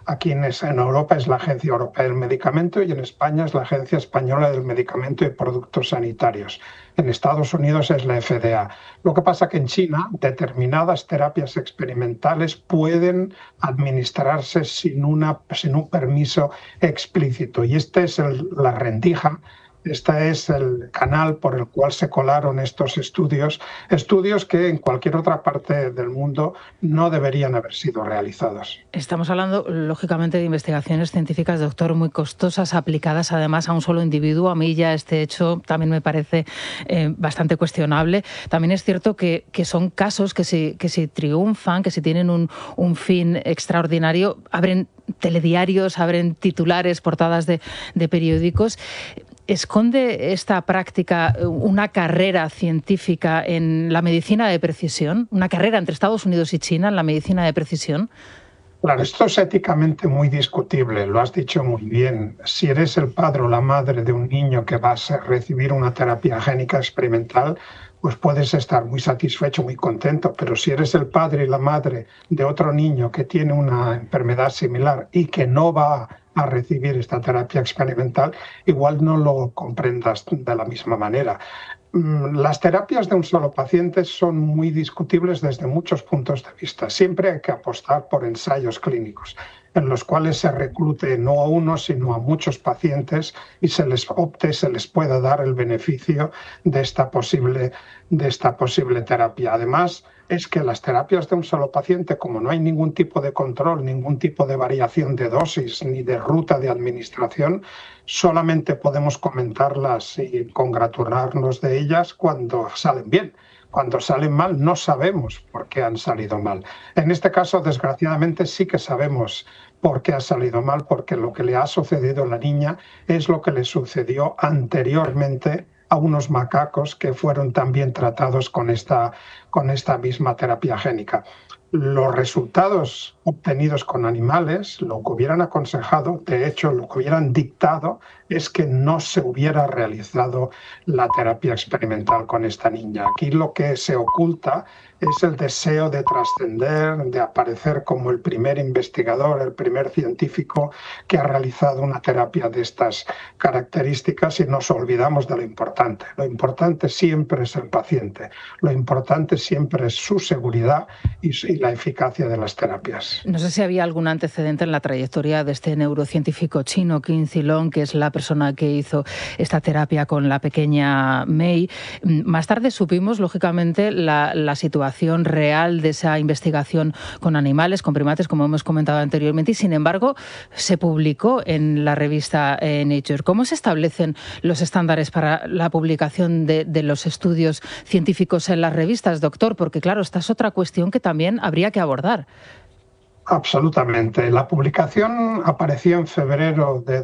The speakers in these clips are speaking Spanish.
Aquí en Europa es la Agencia Europea del Medicamento y en España es la Agencia Española del Medicamento y Productos Sanitarios. En Estados Unidos es la FDA. Lo que pasa que en China determinadas terapias experimentales pueden administrarse sin un permiso explícito. Y esta es la rendija. Este es el canal por el cual se colaron estos estudios que en cualquier otra parte del mundo no deberían haber sido realizados. Estamos hablando, lógicamente, de investigaciones científicas, doctor, muy costosas, aplicadas además a un solo individuo. A mí ya este hecho también me parece bastante cuestionable. También es cierto que son casos que si triunfan, que si tienen un fin extraordinario, abren telediarios, abren titulares, portadas de periódicos. ¿Esconde esta práctica una carrera científica en la medicina de precisión? ¿Una carrera entre Estados Unidos y China en la medicina de precisión? Claro, esto es éticamente muy discutible, lo has dicho muy bien. Si eres el padre o la madre de un niño que vas a recibir una terapia génica experimental, pues puedes estar muy satisfecho, muy contento, pero si eres el padre y la madre de otro niño que tiene una enfermedad similar y que no va a recibir esta terapia experimental, igual no lo comprendas de la misma manera. Las terapias de un solo paciente son muy discutibles desde muchos puntos de vista. Siempre hay que apostar por ensayos clínicos en los cuales se reclute no a uno, sino a muchos pacientes y se les pueda dar el beneficio de esta posible terapia. Además, es que las terapias de un solo paciente, como no hay ningún tipo de control, ningún tipo de variación de dosis ni de ruta de administración, solamente podemos comentarlas y congratularnos de ellas cuando salen bien. Cuando salen mal no sabemos por qué han salido mal. En este caso, desgraciadamente, sí que sabemos por qué ha salido mal, porque lo que le ha sucedido a la niña es lo que le sucedió anteriormente a unos macacos que fueron también tratados con esta misma terapia génica. Los resultados obtenidos con animales, lo que hubieran aconsejado, de hecho lo que hubieran dictado, es que no se hubiera realizado la terapia experimental con esta niña. Aquí lo que se oculta es el deseo de trascender, de aparecer como el primer investigador, el primer científico que ha realizado una terapia de estas características, y nos olvidamos de lo importante. Lo importante siempre es el paciente, lo importante siempre es su seguridad y la eficacia de las terapias. No sé si había algún antecedente en la trayectoria de este neurocientífico chino, Qin Zilong, que es la persona que hizo esta terapia con la pequeña Mei. Más tarde supimos, lógicamente, la situación real de esa investigación con animales, con primates, como hemos comentado anteriormente, y sin embargo se publicó en la revista Nature. ¿Cómo se establecen los estándares para la publicación de los estudios científicos en las revistas, doctor? Porque claro, esta es otra cuestión que también habría que abordar. Absolutamente. La publicación apareció en febrero de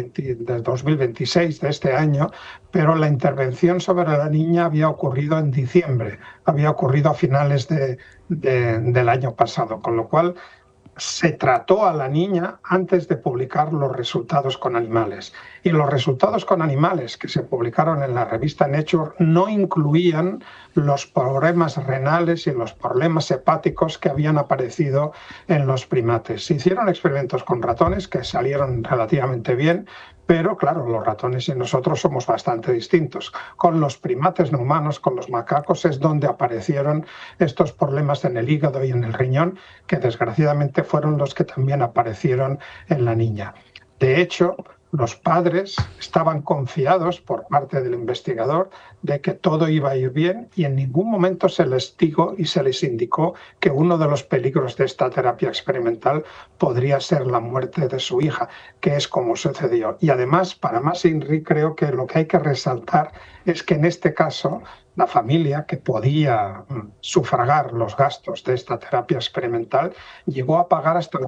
2026, de este año, pero la intervención sobre la niña había ocurrido en diciembre, había ocurrido a finales del año pasado, con lo cual se trató a la niña antes de publicar los resultados con animales. Y los resultados con animales que se publicaron en la revista Nature no incluían los problemas renales y los problemas hepáticos que habían aparecido en los primates. Se hicieron experimentos con ratones que salieron relativamente bien, pero claro, los ratones y nosotros somos bastante distintos. Con los primates no humanos, con los macacos, es donde aparecieron estos problemas en el hígado y en el riñón, que desgraciadamente fueron los que también aparecieron en la niña. De hecho, los padres estaban confiados por parte del investigador de que todo iba a ir bien, y en ningún momento se les dijo y se les indicó que uno de los peligros de esta terapia experimental podría ser la muerte de su hija, que es como sucedió. Y además, para más INRI, creo que lo que hay que resaltar es que en este caso la familia, que podía sufragar los gastos de esta terapia experimental, llegó a pagar hasta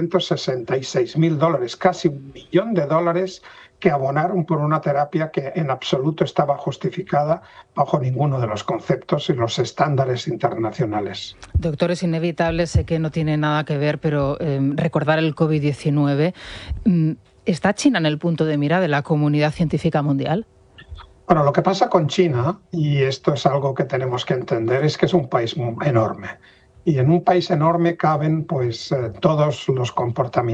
$866,000, casi $1 millón, que abonaron por una terapia que en absoluto estaba justificada bajo ninguno de los conceptos y los estándares internacionales. Doctor, es inevitable, sé que no tiene nada que ver, pero recordar el COVID-19. ¿Está China en el punto de mira de la comunidad científica mundial? Bueno, lo que pasa con China, y esto es algo que tenemos que entender, es que es un país enorme. Y en un país enorme caben todos los comportamientos